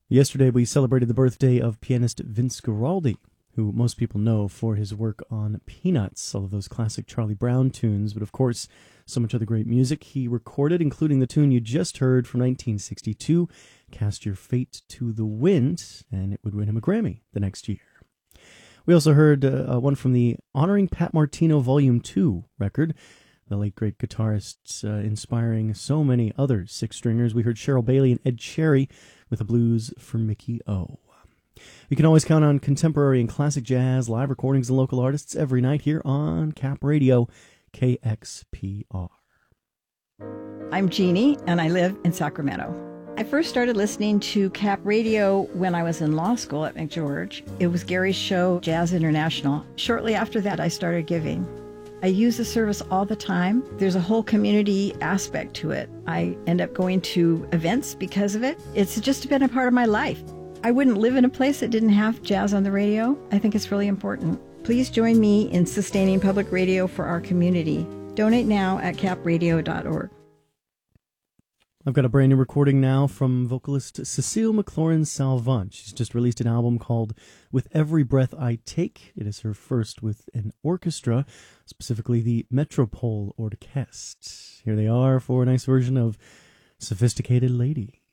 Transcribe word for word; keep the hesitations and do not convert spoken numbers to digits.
Yesterday we celebrated the birthday of pianist Vince Guaraldi, who most people know for his work on Peanuts, all of those classic Charlie Brown tunes, but of course so much other great music he recorded, including the tune you just heard from nineteen sixty-two, Cast Your Fate to the Wind, and it would win him a Grammy the next year. We also heard uh, one from the Honoring Pat Martino Volume two record, the late great guitarist uh, inspiring so many other six-stringers. We heard Cheryl Bailey and Ed Cherry with a blues for Mickey O. You can always count on contemporary and classic jazz, live recordings, and local artists every night here on Cap Radio, K X P R. I'm Jeannie, and I live in Sacramento. I first started listening to Cap Radio when I was in law school at McGeorge. It was Gary's show, Jazz International. Shortly after that, I started giving. I use the service all the time. There's a whole community aspect to it. I end up going to events because of it. It's just been a part of my life. I wouldn't live in a place that didn't have jazz on the radio. I think it's really important. Please join me in sustaining public radio for our community. Donate now at cap radio dot org. I've got a brand new recording now from vocalist Cecile McLaurin Salvant. She's just released an album called With Every Breath I Take. It is her first with an orchestra, specifically the Metropole Orchestre. Here they are for a nice version of Sophisticated Lady.